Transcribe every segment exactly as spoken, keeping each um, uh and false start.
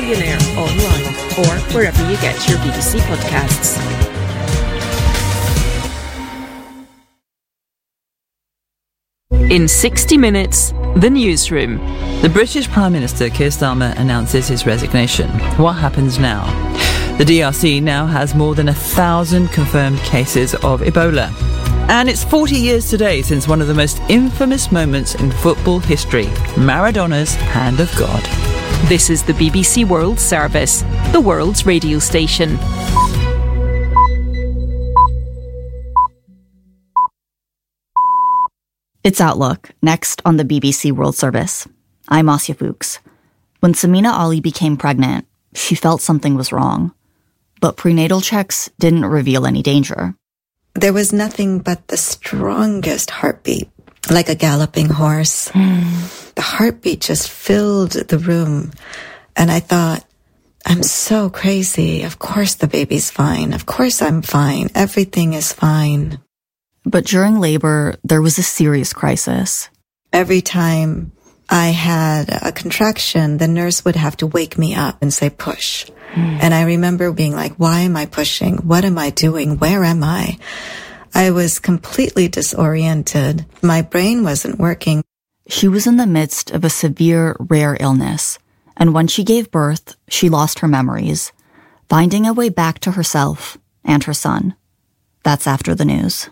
Billionaire online or wherever you get your B B C podcasts. In sixty minutes, the newsroom. The British Prime Minister Keir Starmer announces his resignation. What happens now? The D R C now has more than a thousand confirmed cases of Ebola. And it's forty years today since one of the most infamous moments in football history, Maradona's hand of God. This is the B B C World Service, the world's radio station. It's Outlook, next on the B B C World Service. I'm Asya Fuchs. When Samina Ali became pregnant, she felt something was wrong. But prenatal checks didn't reveal any danger. There was nothing but the strongest heartbeat, like a galloping horse. Mm. The heartbeat just filled the room. And I thought, I'm so crazy. Of course the baby's fine. Of course I'm fine. Everything is fine. But during labor, there was a serious crisis. Every time I had a contraction, the nurse would have to wake me up and say, push. Mm. And I remember being like, why am I pushing? What am I doing? Where am I? I was completely disoriented. My brain wasn't working. She was in the midst of a severe, rare illness. And when she gave birth, she lost her memories, finding a way back to herself and her son. That's after the news.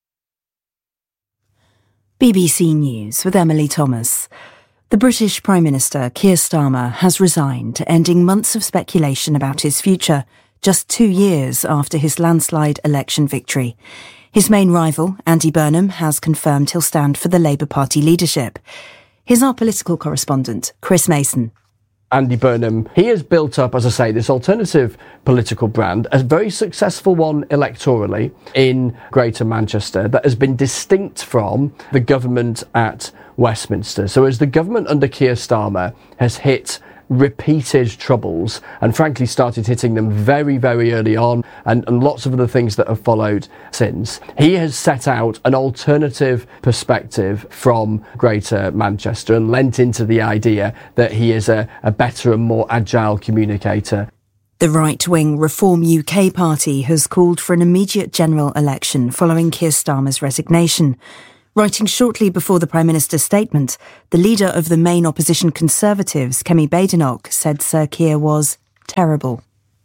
B B C News with Emily Thomas. The British Prime Minister Keir Starmer has resigned, ending months of speculation about his future, just two years after his landslide election victory. His main rival, Andy Burnham, has confirmed he'll stand for the Labour Party leadership. Here's our political correspondent, Chris Mason. Andy Burnham, he has built up, as I say, this alternative political brand, a very successful one electorally in Greater Manchester that has been distinct from the government at Westminster. So as the government under Keir Starmer has hit repeated troubles and frankly started hitting them very, very early on and, and lots of other things that have followed since, he has set out an alternative perspective from Greater Manchester and lent into the idea that he is a, a better and more agile communicator. The right-wing Reform U K party has called for an immediate general election following Keir Starmer's resignation. Writing shortly before the Prime Minister's statement, the leader of the main opposition Conservatives, Kemi Badenoch, said Sir Keir was terrible.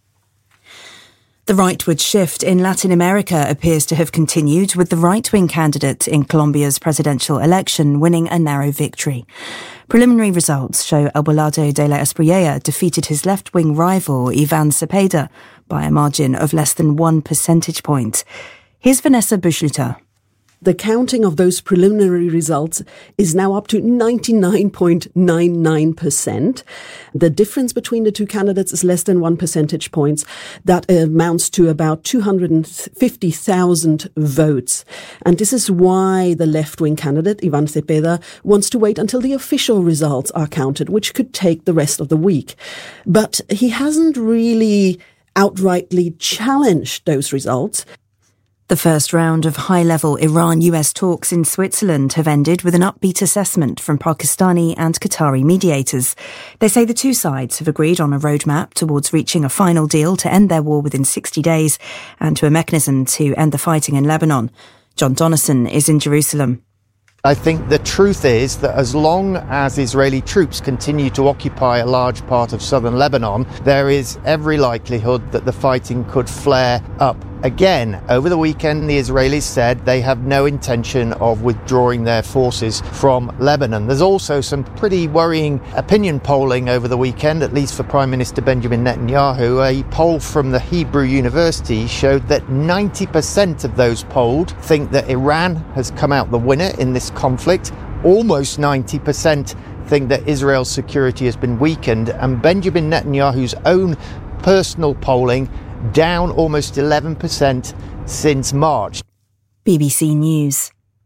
The rightward shift in Latin America appears to have continued, with the right-wing candidate in Colombia's presidential election winning a narrow victory. Preliminary results show Abelardo de la Espriella defeated his left-wing rival, Ivan Cepeda, by a margin of less than one percentage point. Here's Vanessa Bushluter. The counting of those preliminary results is now up to ninety-nine point nine nine percent. The difference between the two candidates is less than one percentage points. That amounts to about two hundred fifty thousand votes. And this is why the left-wing candidate, Ivan Cepeda, wants to wait until the official results are counted, which could take the rest of the week. But he hasn't really outrightly challenged those results. The first round of high-level Iran-U S talks in Switzerland have ended with an upbeat assessment from Pakistani and Qatari mediators. They say the two sides have agreed on a roadmap towards reaching a final deal to end their war within sixty days and to a mechanism to end the fighting in Lebanon. John Donnison is in Jerusalem. I think the truth is that as long as Israeli troops continue to occupy a large part of southern Lebanon, there is every likelihood that the fighting could flare up again. Over the weekend, the Israelis said they have no intention of withdrawing their forces from Lebanon. There's also some pretty worrying opinion polling over the weekend, at least for Prime Minister Benjamin Netanyahu. A poll from the Hebrew University showed that ninety percent of those polled think that Iran has come out the winner in this conflict. Almost ninety percent think that Israel's security has been weakened, and Benjamin Netanyahu's own personal polling down almost eleven percent since March. B B C News.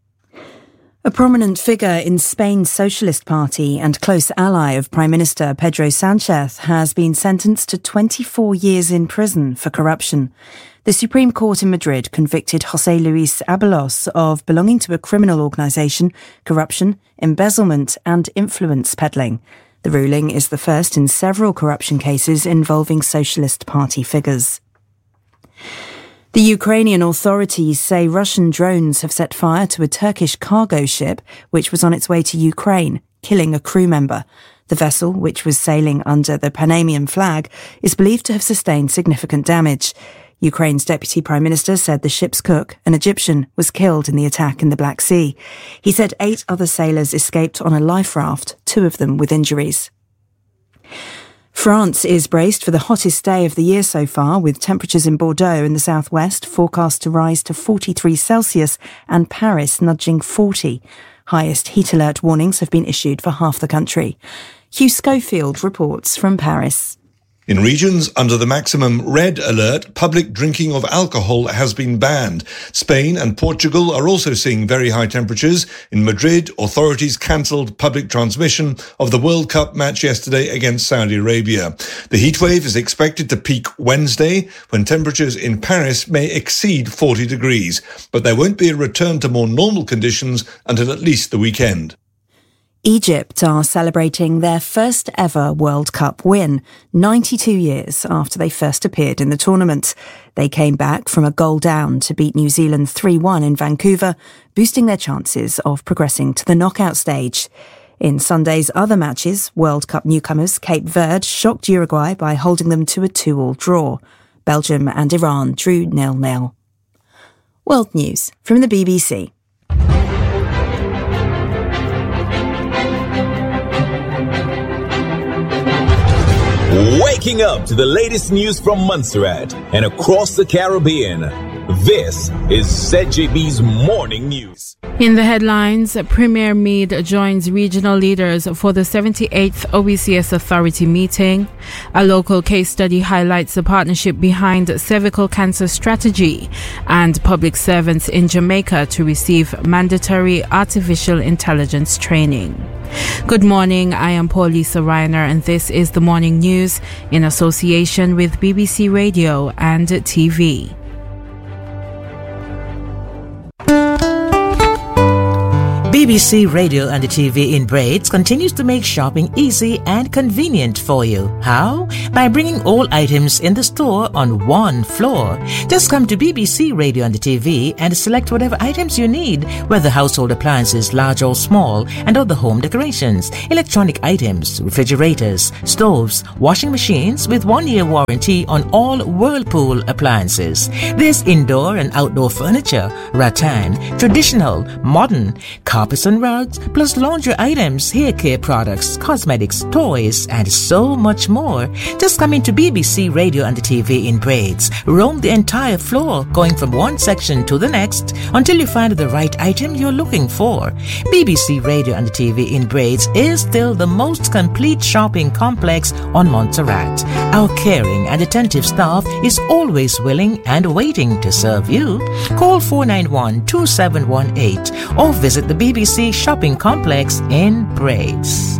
A prominent figure in Spain's Socialist Party and close ally of Prime Minister Pedro Sánchez has been sentenced to twenty-four years in prison for corruption. The Supreme Court in Madrid convicted José Luis Abelos of belonging to a criminal organisation, corruption, embezzlement and influence peddling. The ruling is the first in several corruption cases involving Socialist Party figures. The Ukrainian authorities say Russian drones have set fire to a Turkish cargo ship which was on its way to Ukraine, killing a crew member. The vessel, which was sailing under the Panamanian flag, is believed to have sustained significant damage. Ukraine's Deputy Prime Minister said the ship's cook, an Egyptian, was killed in the attack in the Black Sea. He said eight other sailors escaped on a life raft, two of them with injuries. France is braced for the hottest day of the year so far, with temperatures in Bordeaux in the southwest forecast to rise to forty-three Celsius and Paris nudging forty. Highest heat alert warnings have been issued for half the country. Hugh Schofield reports from Paris. In regions under the maximum red alert, public drinking of alcohol has been banned. Spain and Portugal are also seeing very high temperatures. In Madrid, authorities cancelled public transmission of the World Cup match yesterday against Saudi Arabia. The heatwave is expected to peak Wednesday, when temperatures in Paris may exceed forty degrees. But there won't be a return to more normal conditions until at least the weekend. Egypt are celebrating their first ever World Cup win, ninety-two years after they first appeared in the tournament. They came back from a goal down to beat New Zealand three one in Vancouver, boosting their chances of progressing to the knockout stage. In Sunday's other matches, World Cup newcomers Cape Verde shocked Uruguay by holding them to a two all draw. Belgium and Iran drew nil nil. World News from the B B C. Waking up to the latest news from Montserrat and across the Caribbean. This is Z J B's Morning News. In the headlines, Premier Meade joins regional leaders for the seventy-eighth O E C S Authority meeting. A local case study highlights the partnership behind cervical cancer strategy, and public servants in Jamaica to receive mandatory artificial intelligence training. Good morning, I am Paulisa Reiner and this is the Morning News in association with B B C Radio and T V. B B C Radio and the T V in braids continues to make shopping easy and convenient for you. How? By bringing all items in the store on one floor. Just come to B B C Radio and the T V and select whatever items you need, whether household appliances large or small, and other home decorations, electronic items, refrigerators, stoves, washing machines with one-year warranty on all Whirlpool appliances. There's indoor and outdoor furniture, rattan, traditional, modern, carpets and rugs, plus laundry items, hair care products, cosmetics, toys, and so much more. Just come into B B C Radio and the T V in braids. Roam the entire floor, going from one section to the next until you find the right item you're looking for. B B C Radio and the T V in braids is still the most complete shopping complex on Montserrat. Our caring and attentive staff is always willing and waiting to serve you. Call four nine one, two seven one eight or visit the B B C Shopping Complex in braids.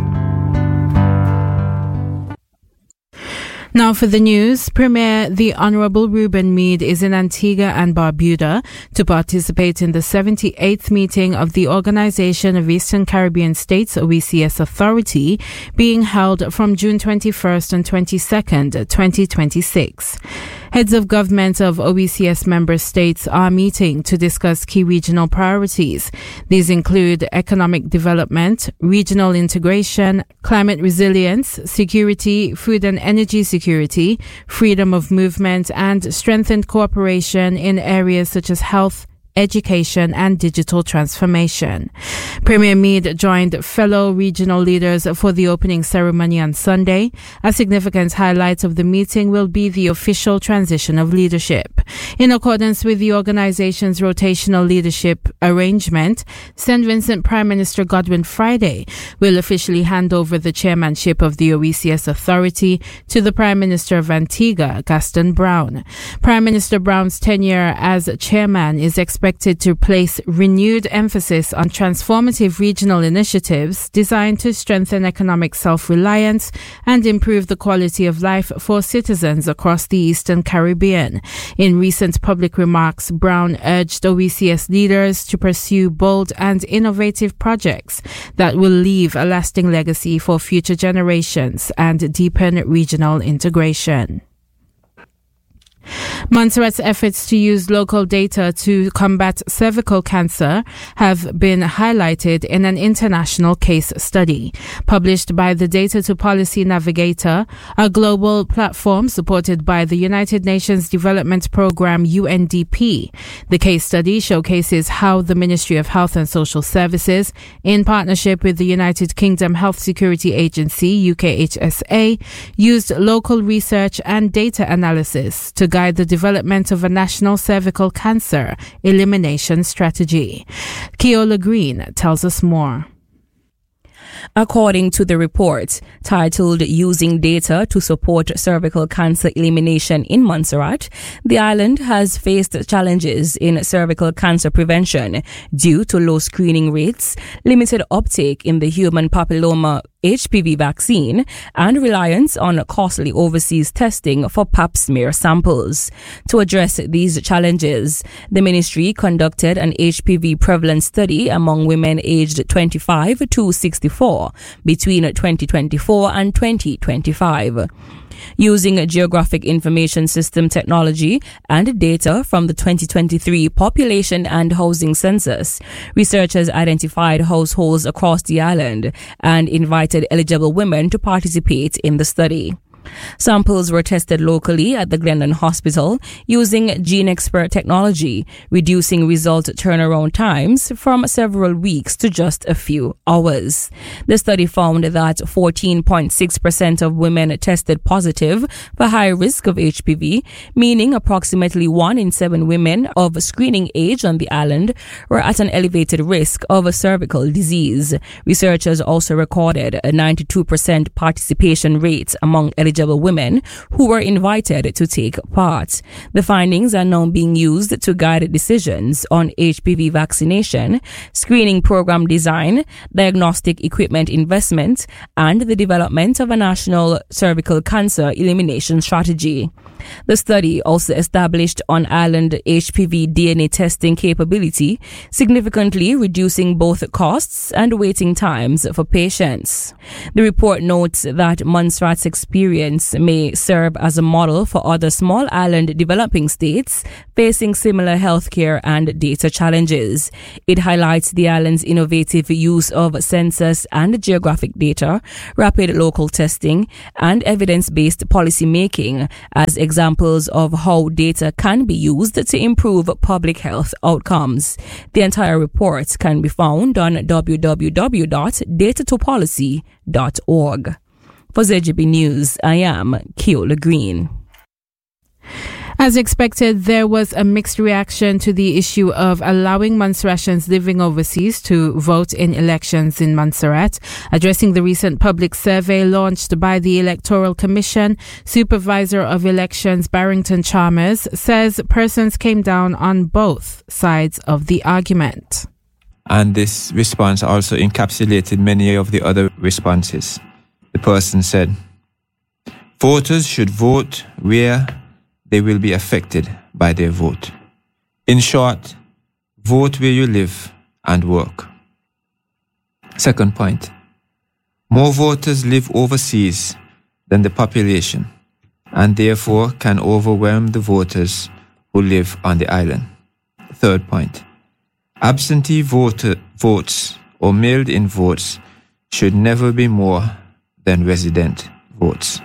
Now for the news, Premier the Honourable Reuben Meade is in Antigua and Barbuda to participate in the seventy-eighth meeting of the Organisation of Eastern Caribbean States O E C S Authority, being held from June twenty-first and twenty-second, twenty twenty-six. Heads of government of O E C S member states are meeting to discuss key regional priorities. These include economic development, regional integration, climate resilience, security, food and energy security, freedom of movement, and strengthened cooperation in areas such as health, education and digital transformation. Premier Meade joined fellow regional leaders for the opening ceremony on Sunday. A significant highlight of the meeting will be the official transition of leadership. In accordance with the organization's rotational leadership arrangement, Saint Vincent Prime Minister Godwin Friday will officially hand over the chairmanship of the O E C S Authority to the Prime Minister of Antigua, Gaston Brown. Prime Minister Brown's tenure as chairman is expected expected to place renewed emphasis on transformative regional initiatives designed to strengthen economic self-reliance and improve the quality of life for citizens across the Eastern Caribbean. In recent public remarks, Brown urged O E C S leaders to pursue bold and innovative projects that will leave a lasting legacy for future generations and deepen regional integration. Montserrat's efforts to use local data to combat cervical cancer have been highlighted in an international case study published by the Data to Policy Navigator, a global platform supported by the United Nations Development Programme U N D P. The case study showcases how the Ministry of Health and Social Services, in partnership with the United Kingdom Health Security Agency U K H S A, used local research and data analysis to guide the development of a national cervical cancer elimination strategy. Keola Green tells us more. According to the report, titled Using Data to Support Cervical Cancer Elimination in Montserrat, the island has faced challenges in cervical cancer prevention due to low screening rates, limited uptake in the human papilloma H P V vaccine, and reliance on costly overseas testing for pap smear samples. To address these challenges, the ministry conducted an H P V prevalence study among women aged twenty-five to sixty-four between twenty twenty-four and twenty twenty-five. Using geographic information system technology and data from the twenty twenty-three population and housing census, researchers identified households across the island and invited eligible women to participate in the study. Samples were tested locally at the Glendon Hospital using GeneXpert technology, reducing result turnaround times from several weeks to just a few hours. The study found that fourteen point six percent of women tested positive for high risk of H P V, meaning approximately one in seven women of screening age on the island were at an elevated risk of a cervical disease. Researchers also recorded a ninety-two percent participation rate among eligible women who were invited to take part. The findings are now being used to guide decisions on H P V vaccination, screening program design, diagnostic equipment investment, and the development of a national cervical cancer elimination strategy. The study also established on-island H P V D N A testing capability, significantly reducing both costs and waiting times for patients. The report notes that Montserrat's experience may serve as a model for other small island developing states facing similar healthcare and data challenges. It highlights the island's innovative use of census and geographic data, rapid local testing, and evidence-based policy making as examples of how data can be used to improve public health outcomes. The entire report can be found on w w w dot data to policy dot org. For Z G B News, I am Keola Green. As expected, there was a mixed reaction to the issue of allowing Montserratians living overseas to vote in elections in Montserrat. Addressing the recent public survey launched by the Electoral Commission, Supervisor of Elections Barrington Chalmers says persons came down on both sides of the argument. And this response also encapsulated many of the other responses. The person said, voters should vote where they will be affected by their vote. In short, vote where you live and work. Second point, more voters live overseas than the population and therefore can overwhelm the voters who live on the island. Third point, absentee voter votes or mailed-in votes should never be more than resident votes.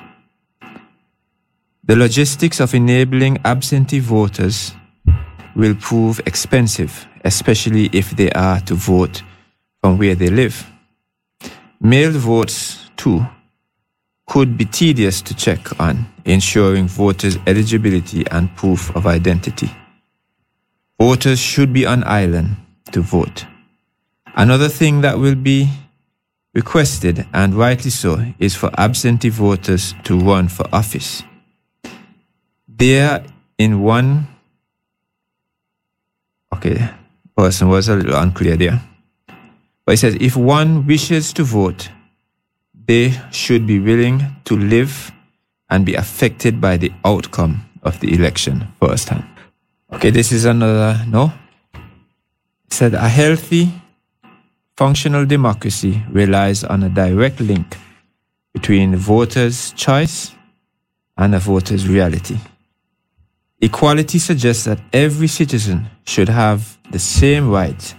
The logistics of enabling absentee voters will prove expensive, especially if they are to vote from where they live. Mailed votes, too, could be tedious to check on, ensuring voters' eligibility and proof of identity. Voters should be on island to vote. Another thing that will be requested, and rightly so, is for absentee voters to run for office. There in one, Okay, person was a little unclear there. But he says, if one wishes to vote, they should be willing to live and be affected by the outcome of the election firsthand. Okay, this is another, no? It said, a healthy, functional democracy relies on a direct link between the voter's choice and the voter's reality. Equality suggests that every citizen should have the same rights,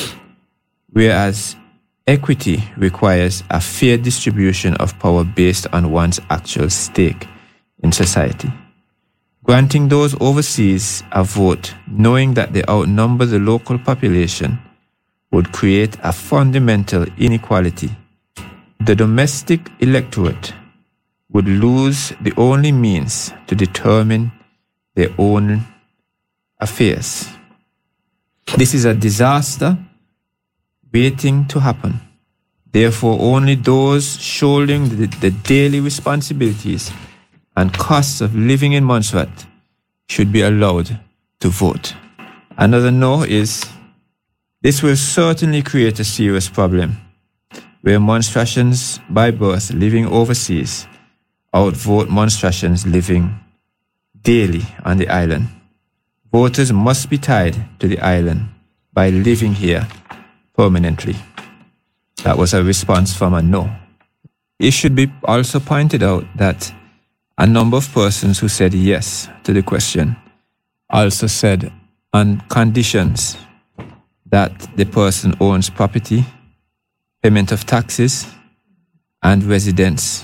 whereas equity requires a fair distribution of power based on one's actual stake in society. Granting those overseas a vote, knowing that they outnumber the local population, would create a fundamental inequality. The domestic electorate would lose the only means to determine their own affairs. This is a disaster waiting to happen. Therefore, only those shouldering the, the daily responsibilities and costs of living in Montserrat should be allowed to vote. Another no is, this will certainly create a serious problem where Montserratians by birth living overseas outvote Montserratians living daily on the island. Voters must be tied to the island by living here permanently. That was a response from a no. It should be also pointed out that a number of persons who said yes to the question also said on conditions that the person owns property, payment of taxes, and residence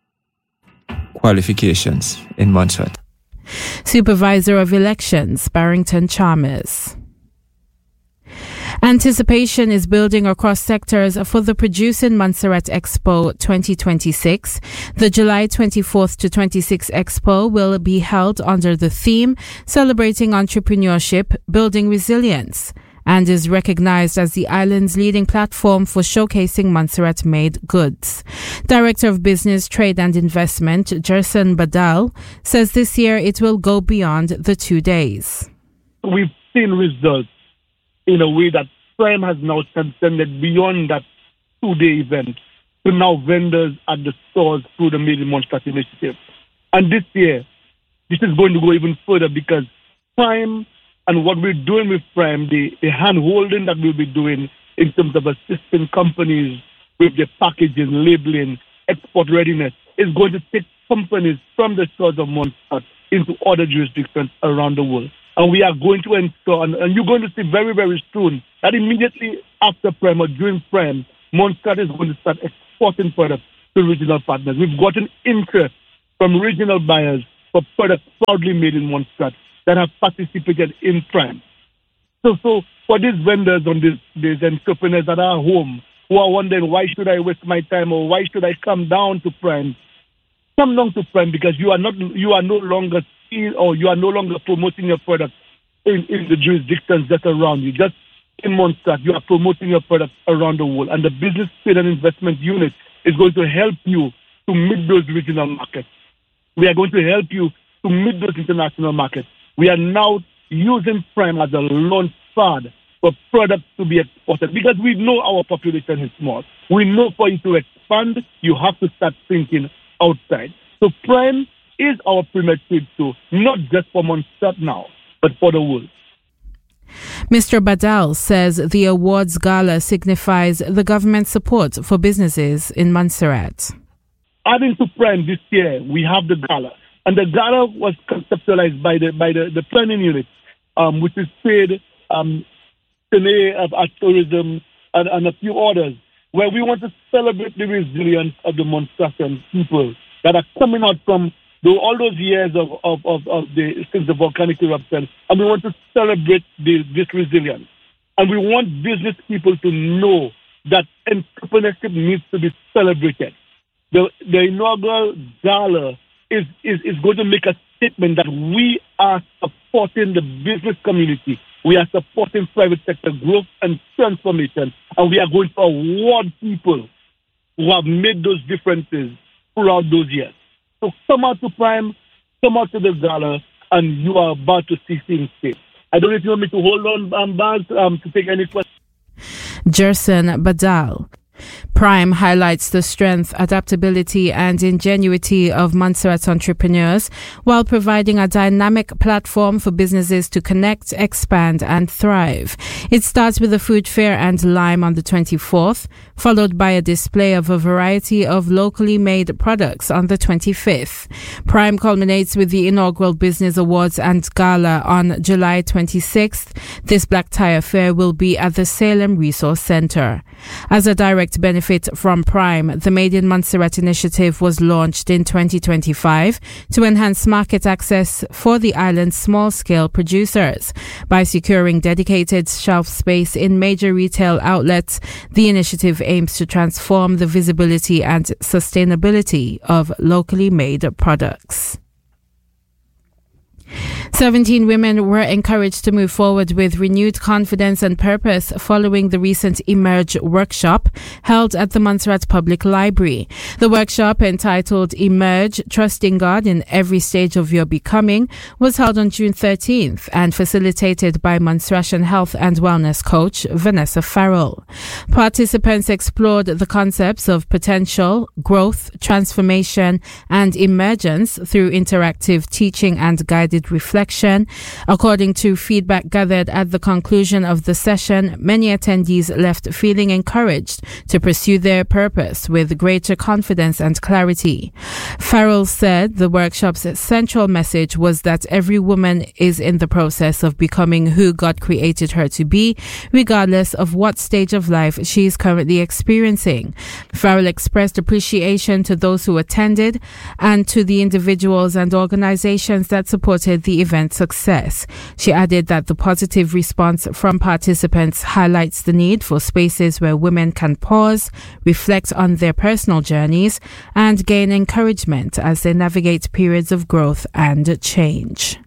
qualifications in Montserrat. Supervisor of Elections, Barrington Chalmers. Anticipation is building across sectors for the Produce in Montserrat Expo twenty twenty-six. The July twenty-fourth to twenty-sixth Expo will be held under the theme Celebrating Entrepreneurship, Building Resilience, and is recognized as the island's leading platform for showcasing Montserrat-made goods. Director of Business, Trade and Investment, Jerson Badal, says this year it will go beyond the two days. We've seen results in a way that Prime has now transcended beyond that two-day event to now vendors at the stores through the Made in Montserrat initiative. And this year, this is going to go even further because Prime and what we're doing with Prime, the, the hand-holding that we'll be doing in terms of assisting companies with their packaging, labeling, export readiness, is going to take companies from the shores of Montserrat into other jurisdictions around the world. And we are going to ensure, and, and you're going to see very, very soon, that immediately after Prime or during Prime, Montserrat is going to start exporting products to regional partners. We've gotten interest from regional buyers for products proudly made in Montserrat that have participated in Prime. So, so for these vendors on these, these entrepreneurs that are home, who are wondering, why should I waste my time or why should I come down to Prime? Come down to Prime because you are not, you are no longer seen or you are no longer promoting your product in, in the jurisdictions that are around you. Just in Montserrat, you are promoting your product around the world. And the Business, Trade and Investment Unit is going to help you to meet those regional markets. We are going to help you to meet those international markets. We are now using Prime as a launch pad for products to be exported because we know our population is small. We know for you to expand, you have to start thinking outside. So Prime is our premier trade show, not just for Montserrat now, but for the world. Mister Badal says the awards gala signifies the government's support for businesses in Montserrat. Adding to Prime this year, we have the gala. And the gala was conceptualized by the by the, the planning unit, um, which is paid um, of Art Tourism and, and a few others, where we want to celebrate the resilience of the Montserratian people that are coming out from the, all those years of, of, of, of the since the volcanic eruption, and we want to celebrate the, this resilience. And we want business people to know that entrepreneurship needs to be celebrated. The, the inaugural gala Is, is, is going to make a statement that we are supporting the business community. We are supporting private sector growth and transformation. And we are going to award people who have made those differences throughout those years. So come out to Prime, come out to the gala, and you are about to see things change. I don't know if you want me to hold on, um, Baz, um, to take any questions. Jerson Badal. Prime highlights the strength, adaptability and ingenuity of Montserrat entrepreneurs while providing a dynamic platform for businesses to connect, expand and thrive. It starts with a food fair and lime on the twenty-fourth, followed by a display of a variety of locally made products on the twenty-fifth. Prime culminates with the inaugural Business Awards and Gala on July twenty-sixth. This Black Tie Affair will be at the Salem Resource Center. As a direct benefit from Prime, the Made in Montserrat initiative was launched in twenty twenty-five to enhance market access for the island's small-scale producers. By securing dedicated shelf space in major retail outlets, the initiative aims to transform the visibility and sustainability of locally made products. seventeen women were encouraged to move forward with renewed confidence and purpose following the recent Emerge workshop held at the Montserrat Public Library. The workshop, entitled Emerge, Trusting God in Every Stage of Your Becoming, was held on June thirteenth and facilitated by Montserratian health and wellness coach Vanessa Farrell. Participants explored the concepts of potential, growth, transformation, and emergence through interactive teaching and guided reflection. According to feedback gathered at the conclusion of the session, many attendees left feeling encouraged to pursue their purpose with greater confidence and clarity. Farrell said the workshop's central message was that every woman is in the process of becoming who God created her to be, regardless of what stage of life she is currently experiencing. Farrell expressed appreciation to those who attended and to the individuals and organizations that supported the event success. She added that the positive response from participants highlights the need for spaces where women can pause, reflect on their personal journeys, and gain encouragement as they navigate periods of growth and change.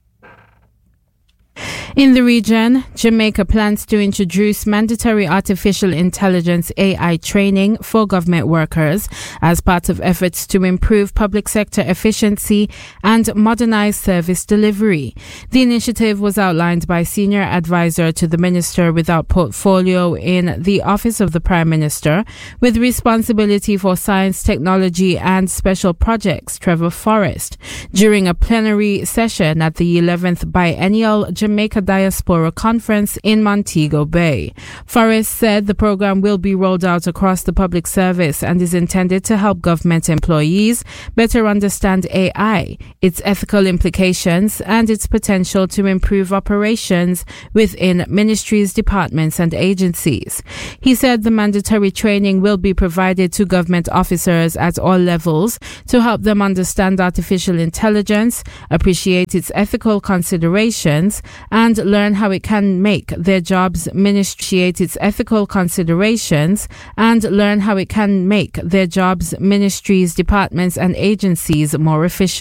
In the region, Jamaica plans to introduce mandatory artificial intelligence A I training for government workers as part of efforts to improve public sector efficiency and modernize service delivery. The initiative was outlined by Senior Advisor to the Minister without portfolio in the Office of the Prime Minister with responsibility for science, technology and special projects, Trevor Forrest, during a plenary session at the eleventh Biennial Jamaica Diaspora Conference in Montego Bay. Forrest said the program will be rolled out across the public service and is intended to help government employees better understand A I, its ethical implications, and its potential to improve operations within ministries, departments, and agencies. He said the mandatory training will be provided to government officers at all levels to help them understand artificial intelligence, appreciate its ethical considerations, and learn how it can make their jobs ministriate its ethical considerations and learn how it can make their jobs, ministries, departments, and agencies more efficient.